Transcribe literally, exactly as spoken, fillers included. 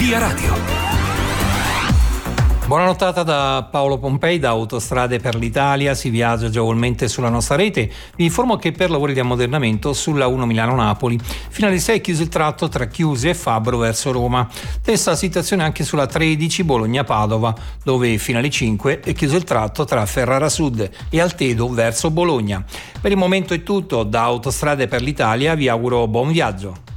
Via Radio. Buona nottata da Paolo Pompei, da Autostrade per l'Italia. Si viaggia agevolmente sulla nostra rete. Vi informo che per lavori di ammodernamento sulla uno Milano-Napoli fino alle sei è chiuso il tratto tra Chiusi e Fabbro verso Roma. Stessa situazione anche sulla tredici Bologna-Padova, dove fino alle cinque è chiuso il tratto tra Ferrara Sud e Altedo verso Bologna. Per il momento è tutto. Da Autostrade per l'Italia vi auguro buon viaggio.